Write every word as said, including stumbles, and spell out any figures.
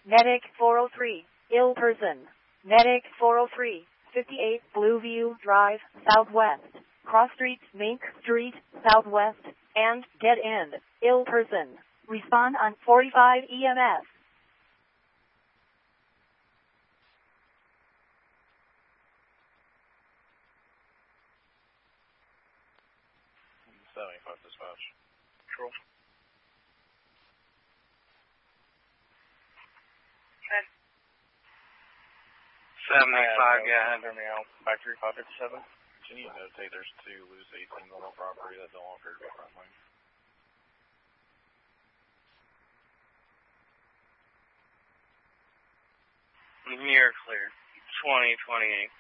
Medic four oh three, ill person. Medic four oh three, fifty-eight Blueview Drive, Southwest. Cross Street, Mink Street, Southwest, and dead end, ill person. Respond on forty-five E M S. seventy-five dispatch. Control. Okay. seventy-five, yeah. Enter me out. Factory five fifty-seven. Can you notate there's two loose eighteens on the property that don't appear to be friendly? You're clear. twenty twenty-eight.